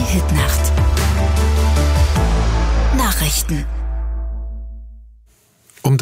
Hitnacht. Nachrichten. Um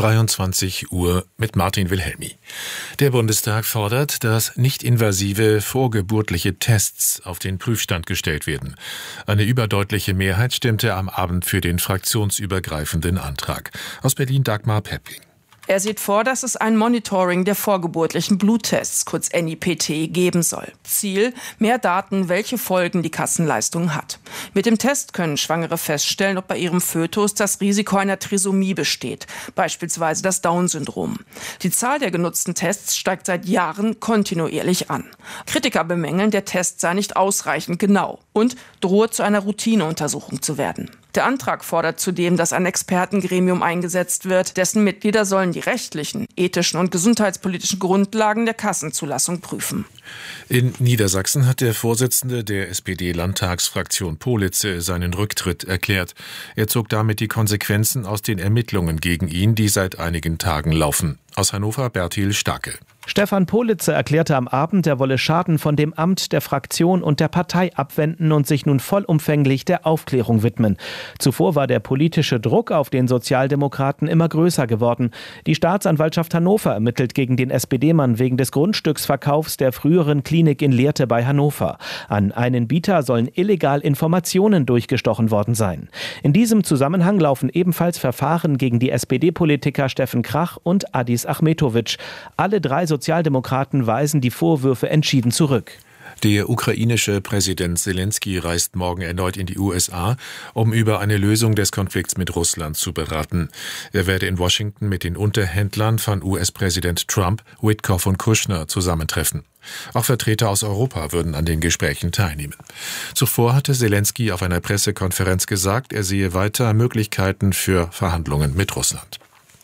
23 Uhr mit Martin Wilhelmi. Der Bundestag fordert, dass nicht-invasive vorgeburtliche Tests auf den Prüfstand gestellt werden. Eine überdeutliche Mehrheit stimmte am Abend für den fraktionsübergreifenden Antrag. Aus Berlin Dagmar Pepping. Er sieht vor, dass es ein Monitoring der vorgeburtlichen Bluttests, kurz NIPT, geben soll. Ziel: mehr Daten, welche Folgen die Kassenleistung hat. Mit dem Test können Schwangere feststellen, ob bei ihrem Fötus das Risiko einer Trisomie besteht, beispielsweise das Down-Syndrom. Die Zahl der genutzten Tests steigt seit Jahren kontinuierlich an. Kritiker bemängeln, der Test sei nicht ausreichend genau und drohe zu einer Routineuntersuchung zu werden. Der Antrag fordert zudem, dass ein Expertengremium eingesetzt wird, dessen Mitglieder sollen die rechtlichen, ethischen und gesundheitspolitischen Grundlagen der Kassenzulassung prüfen. In Niedersachsen hat der Vorsitzende der SPD-Landtagsfraktion Politze seinen Rücktritt erklärt. Er zog damit die Konsequenzen aus den Ermittlungen gegen ihn, die seit einigen Tagen laufen. Aus Hannover Bertil Starke. Stefan Politze erklärte am Abend, er wolle Schaden von dem Amt, der Fraktion und der Partei abwenden und sich nun vollumfänglich der Aufklärung widmen. Zuvor war der politische Druck auf den Sozialdemokraten immer größer geworden. Die Staatsanwaltschaft Hannover ermittelt gegen den SPD-Mann wegen des Grundstücksverkaufs der früheren Klinik in Lehrte bei Hannover. An einen Bieter sollen illegal Informationen durchgestochen worden sein. In diesem Zusammenhang laufen ebenfalls Verfahren gegen die SPD-Politiker Steffen Krach und Adis Achmetovic. Alle drei Sozialdemokraten weisen die Vorwürfe entschieden zurück. Der ukrainische Präsident Zelensky reist morgen erneut in die USA, um über eine Lösung des Konflikts mit Russland zu beraten. Er werde in Washington mit den Unterhändlern von US-Präsident Trump, Witkoff und Kushner zusammentreffen. Auch Vertreter aus Europa würden an den Gesprächen teilnehmen. Zuvor hatte Zelensky auf einer Pressekonferenz gesagt, er sehe weiter Möglichkeiten für Verhandlungen mit Russland.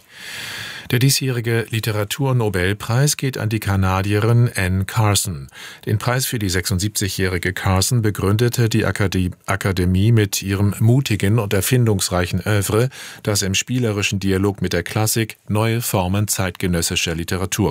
Der diesjährige Literaturnobelpreis geht an die Kanadierin Anne Carson. Den Preis für die 76-jährige Carson begründete die Akademie mit ihrem mutigen und erfindungsreichen Œuvre, das im spielerischen Dialog mit der Klassik neue Formen zeitgenössischer Literatur